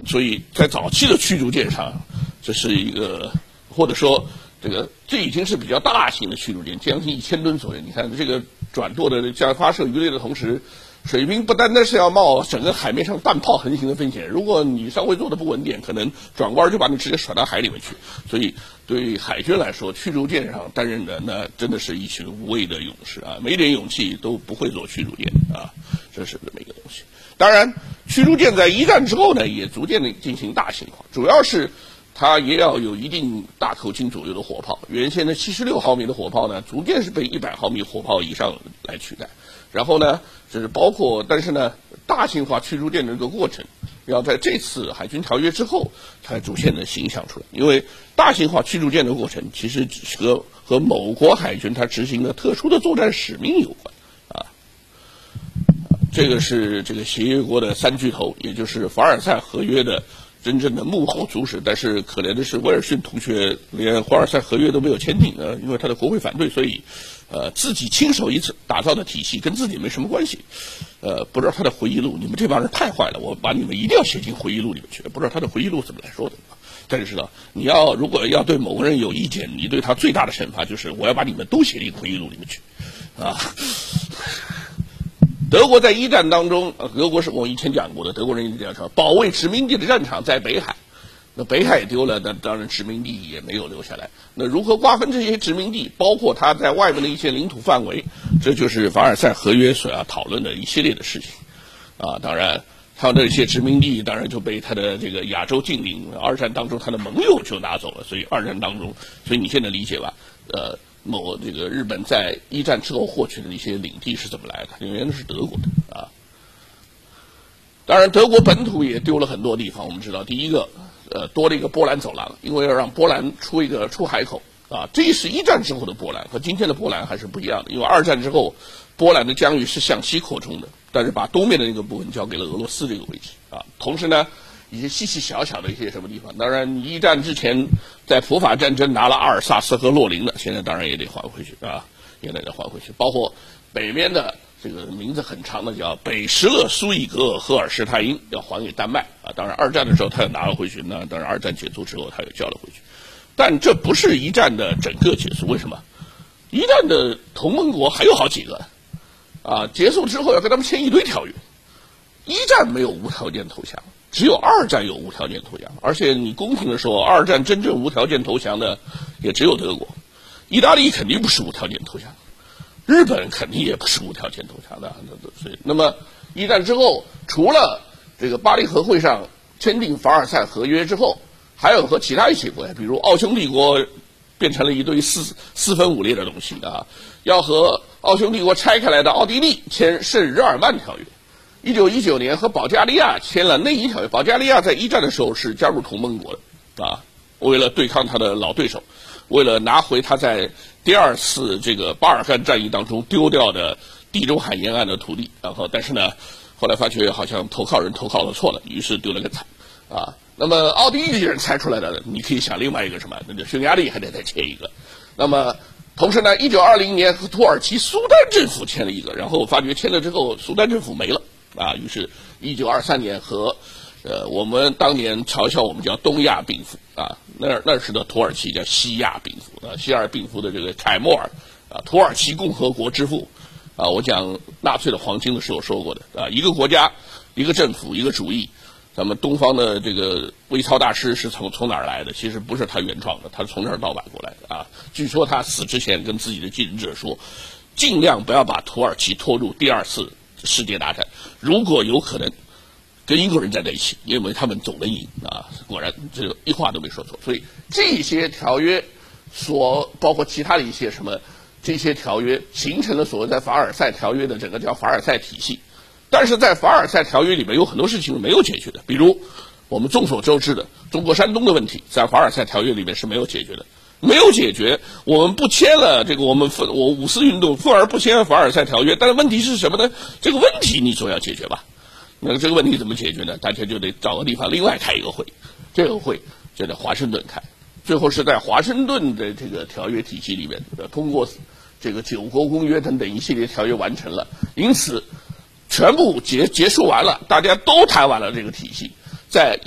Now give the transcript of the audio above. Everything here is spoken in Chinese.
所以在早期的驱逐舰上，这是一个或者说这已经是比较大型的驱逐舰，将近1000吨左右。你看这个转舵的这样发射鱼雷的同时，水兵不单单是要冒整个海面上弹炮横行的风险，如果你稍微做的不稳点，可能转弯就把你直接甩到海里面去。所以对海军来说，驱逐舰上担任的那真的是一群无畏的勇士啊，没点勇气都不会做驱逐舰啊，这是这么一个东西。当然，驱逐舰在一战之后呢，也逐渐的进行大型化，主要是它也要有一定大口径左右的火炮。原先的76毫米的火炮呢，逐渐是被100毫米火炮以上来取代。然后呢，就是包括，但是呢，大型化驱逐舰的这个过程，要在这次海军条约之后才逐渐的形象出来。因为大型化驱逐舰的过程，其实和某国海军它执行的特殊的作战使命有关啊。这个是这个协约国的3巨头，也就是凡尔赛合约的真正的幕后主使。但是可怜的是，威尔逊同学连凡尔赛合约都没有签订呢，因为他的国会反对，所以自己亲手打造的体系跟自己没什么关系。不知道他的回忆录，你们这帮人太坏了，我把你们一定要写进回忆录里面去。不知道他的回忆录怎么来说的。但是知道，如果要对某个人有意见，你对他最大的惩罚就是我要把你们都写进回忆录里面去啊。德国在一战当中，德国是我以前讲过的，德国人一直这样说，保卫殖民地的战场在北海，那北海丢了，那当然殖民地也没有留下来。那如何瓜分这些殖民地，包括它在外面的一些领土范围，这就是凡尔赛合约所要讨论的一系列的事情啊。当然，他这些殖民地当然就被他的这个亚洲近邻二战当中他的盟友就拿走了，所以二战当中，所以你现在理解吧，这个日本在一战之后获取的一些领地是怎么来的？原来是德国的啊。当然，德国本土也丢了很多地方。我们知道，第一个，多了一个波兰走廊，因为要让波兰出一个出海口啊。这是一战之后的波兰，和今天的波兰还是不一样的。因为二战之后，波兰的疆域是向西扩充的，但是把东面的那个部分交给了俄罗斯这个位置啊。同时呢，一些细细小小的一些什么地方，当然一战之前在普法战争拿了阿尔萨斯和洛林的，现在当然也得还回去啊，也得还回去。包括北面的这个名字很长的叫北施勒苏伊格赫尔施泰因，要还给丹麦啊。当然二战的时候他又拿了回去，那当然二战结束之后他又交了回去。但这不是一战的整个结束，为什么？一战的同盟国还有好几个啊，结束之后要跟他们签一堆条约。一战没有无条件投降，只有二战有无条件投降。而且你公平的说，二战真正无条件投降的也只有德国，意大利肯定不是无条件投降，日本肯定也不是无条件投降的。那么一战之后，除了这个巴黎和会上签订凡尔赛合约之后，还有和其他一些国家，比如奥匈帝国变成了一堆四分五裂的东西啊，要和奥匈帝国拆开来的奥地利签圣日耳曼条约。1919年和保加利亚签了内伊条约。保加利亚在一战的时候是加入同盟国的啊，为了对抗他的老对手，为了拿回他在第二次这个巴尔干战役当中丢掉的地中海沿岸的土地。然后但是呢，后来发觉好像投靠人投靠了错了，于是丢了个惨啊。那么奥地利人猜出来的，你可以想另外一个什么，那就匈牙利还得再签一个。那么同时呢，1920年和土耳其苏丹政府签了一个，然后发觉签了之后苏丹政府没了啊，于是1923年和我们当年嘲笑我们叫东亚病夫啊，那时的土耳其叫西亚病夫啊，西亚病夫的这个凯莫尔啊，土耳其共和国之父啊，我讲纳粹的黄金的时候说过的啊，一个国家一个政府一个主义。咱们东方的这个微操大师是从哪儿来的？其实不是他原创的，他是从这儿盗版过来的啊。据说他死之前跟自己的继任者说，尽量不要把土耳其拖入第二次世界大战，如果有可能跟英国人站在一起，因为他们总能赢啊。果然这个一话都没说错。所以这些条约包括其他的一些什么这些条约形成了所谓在凡尔赛条约的整个叫凡尔赛体系。但是在凡尔赛条约里面有很多事情是没有解决的，比如我们众所周知的中国山东的问题，在凡尔赛条约里面是没有解决的，没有解决。我们不签了这个我五四运动，愤而不签凡尔赛条约，但是问题是什么呢？这个问题你总要解决吧？那这个问题怎么解决呢？大家就得找个地方另外开一个会，这个会就在华盛顿开，最后是在华盛顿的这个条约体系里面，通过这个9国公约等等一系列条约完成了，因此全部结束完了，大家都谈完了这个体系，在